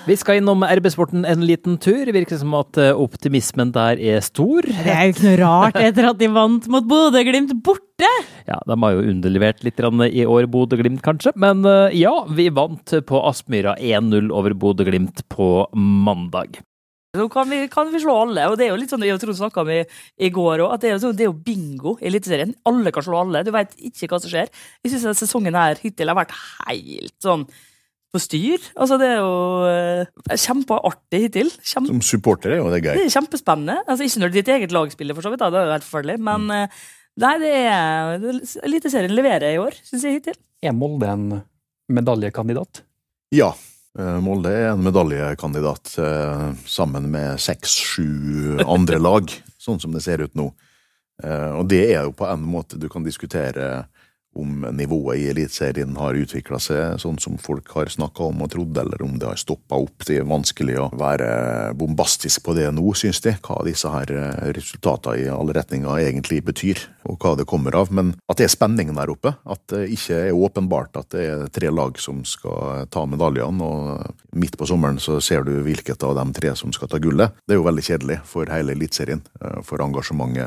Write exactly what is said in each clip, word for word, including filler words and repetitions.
Vi skal innom R B-sporten en liten tur. Det virker som at optimismen der er stor. Det er jo ikke noe rart etter at de vant mot Bodø/Glimt borte. Ja, de har jo underlevert litt i år, Bodø/Glimt kanskje. Men ja, vi vant på Aspmyra én null over Bodø/Glimt på mandag. Så kan vi, kan vi slå alle, og det er jo litt sånn, jeg tror du snakket om i, i går også, at det er, jo, det er jo bingo i Eliteserien. Alle kan slå alle, du vet ikke hva som skjer. Jeg synes at sesongen her hittil har vært helt sånn på styr. Altså det er jo uh, kjempeartig hittil. Kjempe... Som supporter er jo det gøy. Det er kjempespennende. Altså ikke når ditt eget lag spiller for så vidt, da, det er jo helt forferdelig, men uh, nei, det er, Eliteserien leverer i år, synes jeg hittil. Er Molde en medaljekandidat? Ja. Molde er en medaljekandidat eh, sammen med seks, sju andre lag, sånn som det ser ut nå. Eh, og det er jo på en måte du kan diskutere om nivået i Eliteserien har utviklet seg sånn som folk har snakket om og trodd, eller om det har stoppet opp. Det er vanskelig å være bombastisk på det nå, synes de, hva disse her resultatene i alle retninger egentlig betyr, og hva det kommer av. Men at det er spenningen der oppe, at det ikke er åpenbart at det er tre lag som skal ta medaljene, og midt på sommeren så ser du hvilket av de tre som skal ta gullet. Det er jo veldig kjedelig for hele Eliteserien, for engasjementet,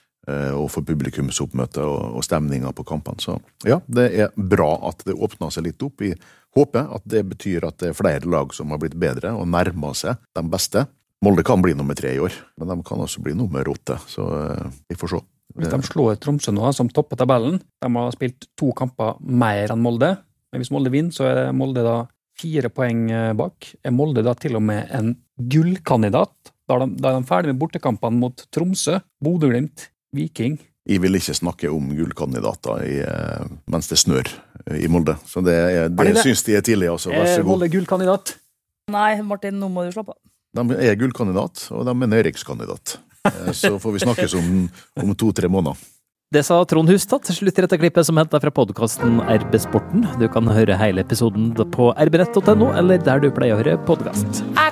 og for publikumsoppmøte og, og stemninga på kampene. Så ja, det er bra at det åpner seg litt opp. Vi håper at det betyr at det er flere lag som har blitt bedre og nærmer seg de beste. Molde kan bli nummer tre i år, men de kan også bli nummer åtte, så vi får se. Hvis de slår Tromsø nå, som topper tabellen, de har spilt to kamper mer enn Molde, men hvis Molde vinner, så er Molde da fire poeng bak. Er Molde da til og med en gullkandidat? Da er de, da er de ferdig med bortekampene mot Tromsø, Bodø/Glimt, Viking. Jeg vil ikke snakke om gullkandidater i, mens det snør i Molde. Så det, er, det, det? synes de er tidlig også. Vær så god. Molde gullkandidat? Nei, Martin, nå må du slappe av. De er gullkandidat, og de er nedrykkskandidat. Så får vi snakkes om, om to-tre måneder. Det sa Trond Hustad til slutt i dette klippet som hentet fra podcasten R B-sporten. Du kan høre hele episoden på r b nett punktum no, eller der du pleier å høre podcast.